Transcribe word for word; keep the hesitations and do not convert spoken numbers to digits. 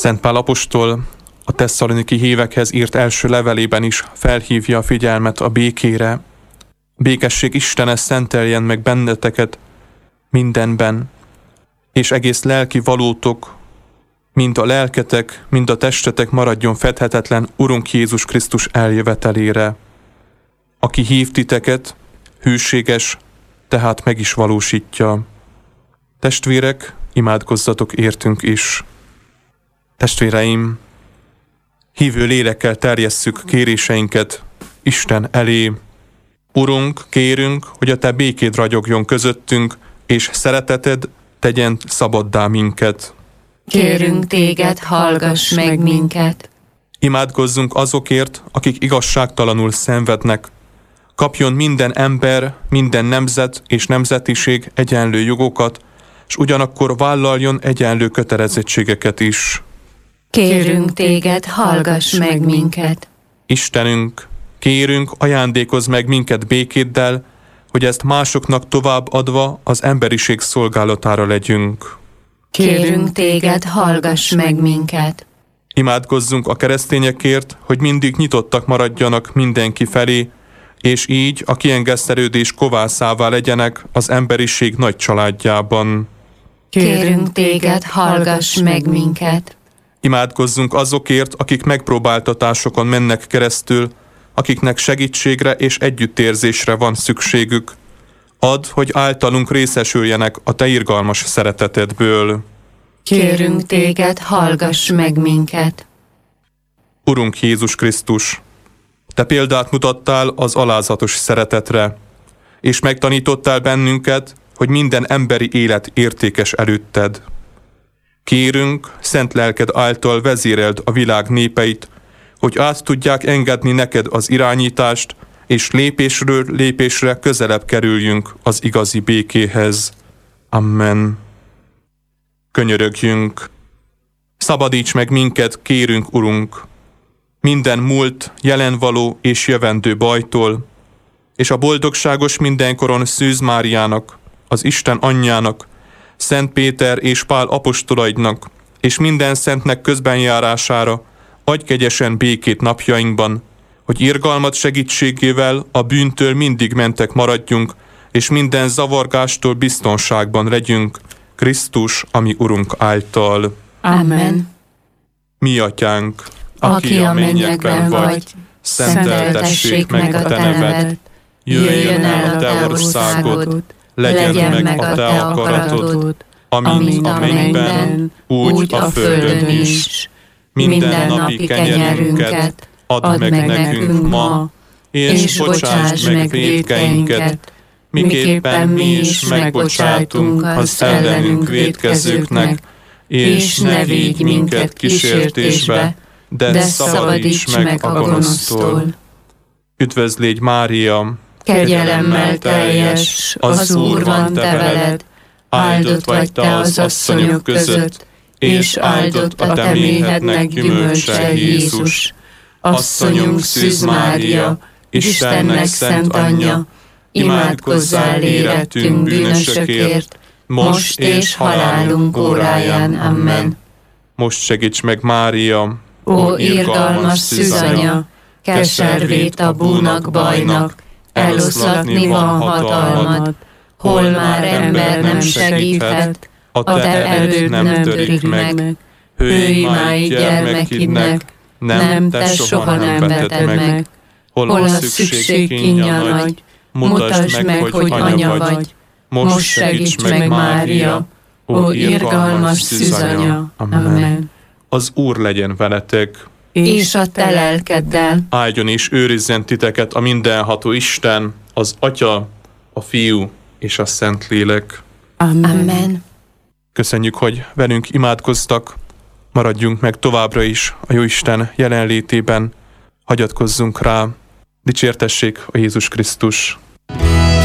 Szent Pál apostol a tesszaloniki hívekhez írt első levelében is felhívja a figyelmet a békére. Békesség Istene szenteljen meg benneteket mindenben, és egész lelki valótok, mind a lelketek, mind a testetek maradjon fedhetetlen Urunk Jézus Krisztus eljövetelére. Aki hív titeket, hűséges, tehát meg is valósítja. Testvérek, imádkozzatok értünk is. Testvéreim, hívő lélekkel terjesszük kéréseinket Isten elé. Urunk, kérünk, hogy a Te békéd ragyogjon közöttünk, és szereteted tegyen szabaddá minket. Kérünk Téged, hallgass meg minket. Imádkozzunk azokért, akik igazságtalanul szenvednek. Kapjon minden ember, minden nemzet és nemzetiség egyenlő jogokat, és ugyanakkor vállaljon egyenlő kötelezettségeket is. Kérünk Téged, hallgass meg minket. Istenünk, kérünk, ajándékozz meg minket békéddel, hogy ezt másoknak tovább adva az emberiség szolgálatára legyünk. Kérünk Téged, hallgass meg minket. Imádkozzunk a keresztényekért, hogy mindig nyitottak maradjanak mindenki felé, és így a kiengesztelődés kovászává legyenek az emberiség nagy családjában. Kérünk Téged, hallgass meg minket. Imádkozzunk azokért, akik megpróbáltatásokon mennek keresztül, akiknek segítségre és együttérzésre van szükségük. Add, hogy általunk részesüljenek a Te irgalmas szeretetedből. Kérünk Téged, hallgass meg minket. Urunk Jézus Krisztus, Te példát mutattál az alázatos szeretetre, és megtanítottál bennünket, hogy minden emberi élet értékes előtted. Kérünk, szent lelked által vezéreld a világ népeit, hogy át tudják engedni neked az irányítást, és lépésről lépésre közelebb kerüljünk az igazi békéhez. Amen. Könyörögjünk. Szabadíts meg minket, kérünk, Urunk, minden múlt, jelenvaló és jövendő bajtól, és a boldogságos mindenkoron Szűz Máriának, az Isten anyjának, Szent Péter és Pál apostolaidnak, és minden szentnek közbenjárására adj kegyesen békét napjainkban, hogy irgalmat segítségével a bűntől mindig mentek maradjunk, és minden zavargástól biztonságban legyünk, Krisztus, ami Urunk által. Amen. Mi Atyánk, aki a mennyekben vagy, szenteltessék meg a Te neved, jöjjön el a Te országod, legyen meg a Te akaratod, amint a mennyben, úgy a földön is. Minden napi kenyerünket add meg nekünk ma, és bocsásd meg vétkeinket, miképpen mi is megbocsátunk az ellenünk vétkezőknek, és ne vigy minket kísértésbe, de, de szabadíts meg a gonosztól. Üdvözlégy Mária, kegyelemmel teljes, az Úr van te veled, áldott vagy te az asszonyok között, és áldott a te méhednek gyümölcse, Jézus. Asszonyunk Szűz Mária, Istennek szent anyja, imádkozzál érettünk bűnösökért, most és halálunk óráján. Amen. Most segíts meg, Mária, ó irgalmas szűzanya, keservét a búnak bajnak, eloszlatni van hatalmad, hol már ember nem segíthet, a te erőd nem törik meg. Hőimáid gyermekidnek, nem, te soha nem veted meg. Hol a szükség kínja nagy, mutasd meg, hogy anya vagy. Most segíts meg, Mária, ó irgalmas szűzanya. Amen. Az Úr legyen veletek, és a te lelkeddel. Áldjon és őrizzen titeket a mindenható Isten, az Atya, a Fiú és a Szentlélek. Amen. Köszönjük, hogy velünk imádkoztak, maradjunk meg továbbra is a Jóisten jelenlétében, hagyatkozzunk rá, dicsértessék a Jézus Krisztus.